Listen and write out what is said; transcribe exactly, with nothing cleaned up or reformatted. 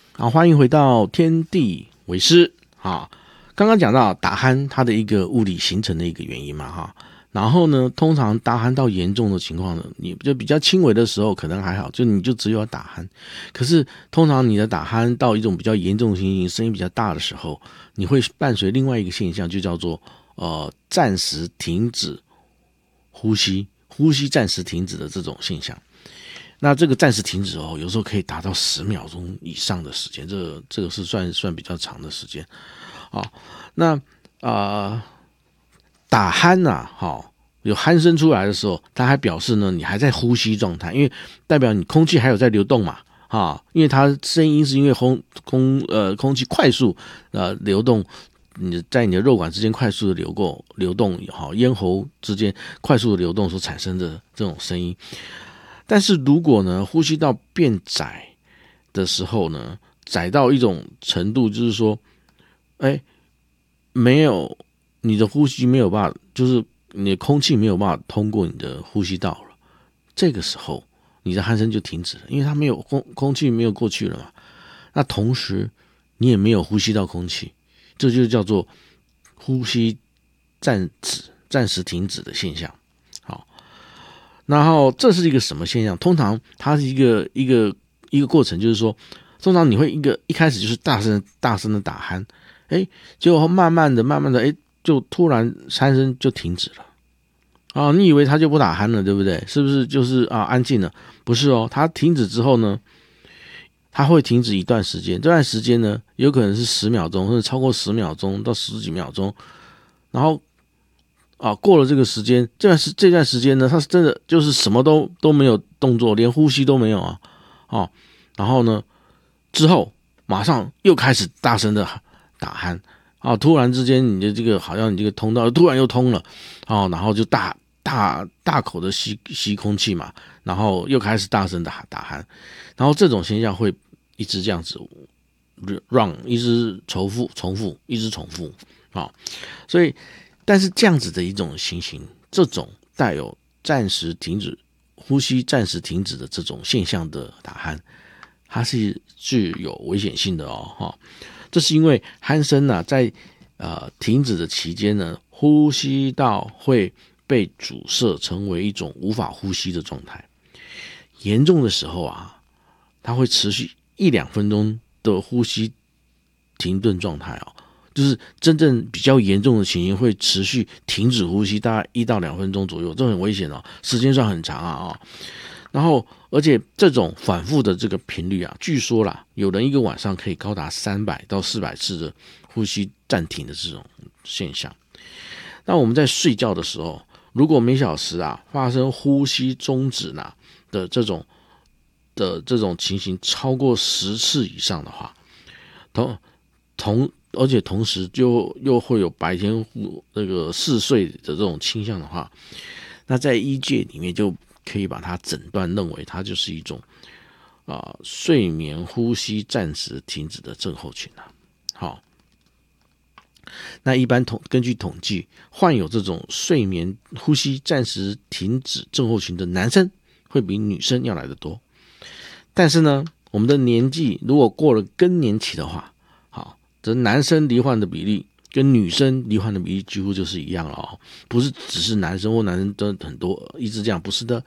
好，欢迎回到天地为师。好，刚刚讲到打鼾它的一个物理形成的一个原因嘛，哈。然后呢，通常打鼾到严重的情况呢，你就比较轻微的时候可能还好，就你就只有要打鼾。可是通常你的打鼾到一种比较严重的情形，声音比较大的时候，你会伴随另外一个现象，就叫做呃暂时停止呼吸，呼吸暂时停止的这种现象。那这个暂时停止哦，有时候可以达到十秒钟以上的时间，这个这个是算算比较长的时间。好，那啊、呃、打鼾呐，好有鼾声出来的时候，它还表示呢你还在呼吸状态，因为代表你空气还有在流动嘛，啊，因为它声音是因为空空呃空气快速呃流动。你在你的肉管之间快速的流过流动，好，咽喉之间快速的流动所产生的这种声音。但是如果呢，呼吸道变窄的时候呢，窄到一种程度，就是说，哎，没有你的呼吸没有办法，就是你的空气没有办法通过你的呼吸道了，这个时候你的鼾声就停止了，因为它没有空空气没有过去了嘛。那同时你也没有呼吸到空气，这就叫做呼吸暂止、暂时停止的现象。好。然后这是一个什么现象？通常它是一个一个一个过程，就是说，通常你会一个一开始就是大声大声的打鼾，哎，结果慢慢的慢慢的，哎，就突然鼾声就停止了。啊，你以为它就不打鼾了，对不对？是不是就是啊安静了？不是哦，它停止之后呢，它会停止一段时间，这段时间呢，有可能是十秒钟，或者超过十秒钟到十几秒钟，然后。啊，过了这个时间，这段时这段时间呢，他是真的就是什么都都没有动作，连呼吸都没有啊，哦，然后呢，之后马上又开始大声的打鼾，啊，突然之间你的这个好像你这个通道突然又通了，哦，然后就大大大口的吸吸空气嘛，然后又开始大声的打鼾，然后这种现象会一直这样子 run， 一直重复重复，一直重复，啊、哦，所以。但是这样子的一种情形，这种带有暂时停止呼吸、暂时停止的这种现象的打鼾，它是具有危险性的哦，哈。这是因为鼾声呢、啊，在呃停止的期间呢，呼吸道会被阻塞，成为一种无法呼吸的状态。严重的时候啊，它会持续一两分钟的呼吸停顿状态哦。就是真正比较严重的情形会持续停止呼吸大概一到两分钟左右，这很危险哦，时间算很长啊啊、哦。然后，而且这种反复的这个频率啊，据说啦，有人一个晚上可以高达三百到四百次的呼吸暂停的这种现象。那我们在睡觉的时候，如果每小时啊发生呼吸终止呢的这种的这种情形超过十次以上的话，同同。而且同时就又会有白天那个嗜睡的这种倾向的话，那在医界里面就可以把它诊断认为它就是一种啊、呃、睡眠呼吸暂时停止的症候群啊。好，那一般统根据统计，患有这种睡眠呼吸暂时停止症候群的男生会比女生要来得多。但是呢，我们的年纪如果过了更年期的话，这男生罹患的比例跟女生罹患的比例几乎就是一样了哦，不是只是男生或男生都很多一直这样，不是的，